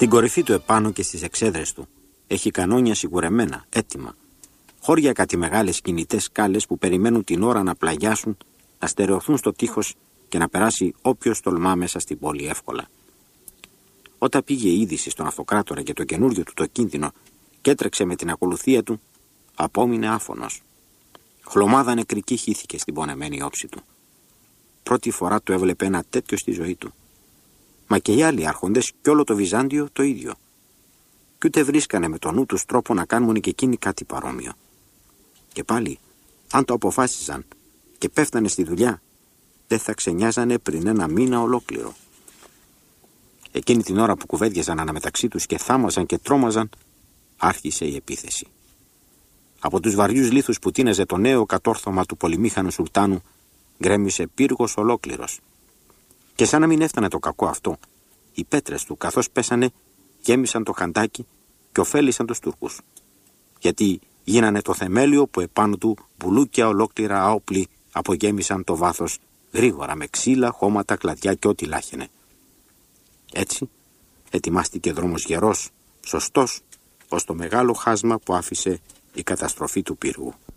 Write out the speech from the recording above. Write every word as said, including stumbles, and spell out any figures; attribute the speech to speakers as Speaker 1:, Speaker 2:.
Speaker 1: Στην κορυφή του επάνω και στις εξέδρες του έχει κανόνια σιγουρεμένα, έτοιμα. Χώρια κάτι μεγάλες κινητές σκάλες που περιμένουν την ώρα να πλαγιάσουν, να στερεωθούν στο τείχος και να περάσει όποιος τολμά μέσα στην πόλη εύκολα. Όταν πήγε η είδηση στον αυτοκράτορα για το καινούριο του το κίνδυνο και έτρεξε με την ακολουθία του, απόμεινε άφωνος. Χλωμάδα νεκρική χύθηκε στην πονεμένη όψη του. Πρώτη φορά του έβλεπε ένα τέτοιο στη ζωή του. Μα και οι άλλοι άρχοντες κι όλο το Βυζάντιο το ίδιο. Κι ούτε βρίσκανε με το νου τους τρόπο να κάνουν και εκείνοι κάτι παρόμοιο. Και πάλι, αν το αποφάσιζαν και πέφτανε στη δουλειά, δεν θα ξενιάζανε πριν ένα μήνα ολόκληρο. Εκείνη την ώρα που κουβέντιαζαν αναμεταξύ τους και θάμαζαν και τρόμαζαν, άρχισε η επίθεση. Από τους βαριούς λίθους που τίναζε το νέο κατόρθωμα του πολυμήχανου Σουλτάνου, γκρέμισε πύργος ολόκληρος. Και σαν να μην έφτανε το κακό αυτό, οι πέτρες του καθώς πέσανε γέμισαν το χαντάκι και ωφέλησαν τους Τούρκους. Γιατί γίνανε το θεμέλιο που επάνω του μπουλούκια ολόκληρα άοπλοι απογέμισαν το βάθος γρήγορα με ξύλα, χώματα, κλαδιά και ό,τι λάχαινε. Έτσι ετοιμάστηκε δρόμος γερός, σωστός, ως το μεγάλο χάσμα που άφησε η καταστροφή του πύργου.